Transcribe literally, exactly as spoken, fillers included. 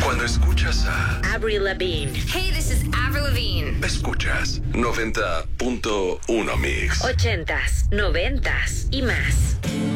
Cuando escuchas a Avril Lavigne. Hey, this is Avril Lavigne. Escuchas noventa punto uno Mix. Ochentas, noventas y más.